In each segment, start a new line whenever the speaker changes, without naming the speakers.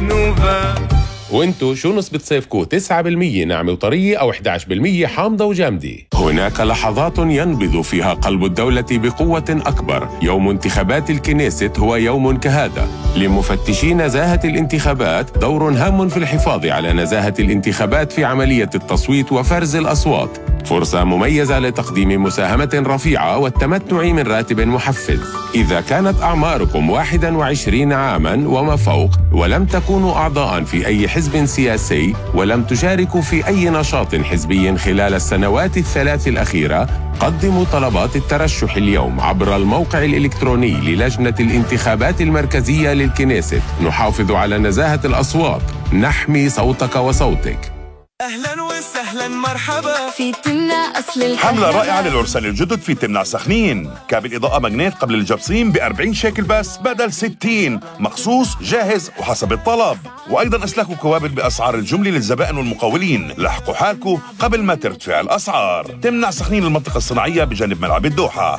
نوفا.
وانتو شو نسبة صيفكو؟ 9% ناعمة وطرية أو 11% حامضة وجامدة؟ هناك لحظات ينبض فيها قلب الدولة بقوة أكبر. يوم انتخابات الكنيست هو يوم كهذا. لمفتشي نزاهة الانتخابات دور هام في الحفاظ على نزاهة الانتخابات في عملية التصويت وفرز الأصوات. فرصة مميزة لتقديم مساهمة رفيعة والتمتع من راتب محفز. إذا كانت أعماركم 21 عاماً وما فوق ولم تكونوا أعضاء في أي حزب سياسي ولم تشاركوا في أي نشاط حزبي خلال السنوات الثلاث الأخيرة، قدموا طلبات الترشح اليوم عبر الموقع الإلكتروني للجنة الانتخابات المركزية للكنيست. نحافظ على نزاهة الأصوات، نحمي صوتك وصوتك.
أهلاً وسهلاً مرحبا
في تمنع أصل الكهرباء.
حملة رائعة للعرسان الجدد في تمنع سخنين. كابل إضاءة ماجنيت قبل الجبصين ب40 شيكل بس بدل 60، مخصوص جاهز وحسب الطلب. وأيضاً أسلاك وكوابل بأسعار الجملة للزبائن والمقاولين. لحقوا حالكم قبل ما ترتفع الأسعار. تمنع سخنين المنطقة الصناعية بجانب ملعب الدوحة.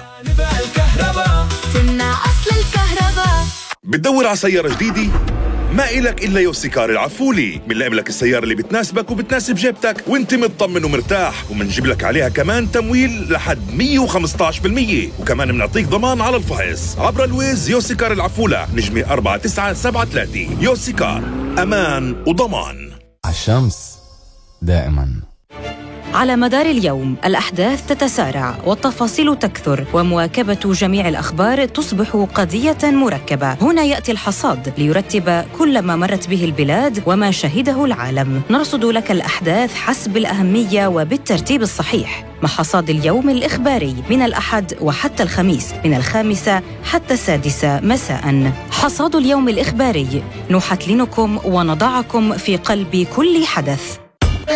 تمنع أصل الكهرباء.
بتدور على سيارة جديدة؟ ما إلك إلا يوسيكار العفولي. بنلاقي لك السيارة اللي بتناسبك وبتناسب جيبتك وانت مطمن ومرتاح، ومنجيب لك عليها كمان تمويل لحد 115%، وكمان بنعطيك ضمان على الفحص عبر الويز. يوسيكار العفولة، نجمة 4973. يوسيكار، أمان وضمان.
الشمس دائما.
على مدار اليوم الأحداث تتسارع والتفاصيل تكثر، ومواكبة جميع الأخبار تصبح قضية مركبة. هنا يأتي الحصاد ليرتب كل ما مرت به البلاد وما شهده العالم. نرصد لك الأحداث حسب الأهمية وبالترتيب الصحيح، مع حصاد اليوم الإخباري من الأحد وحتى الخميس من 5 حتى 6 مساء. حصاد اليوم الإخباري نحتلنكم ونضعكم في قلب كل حدث.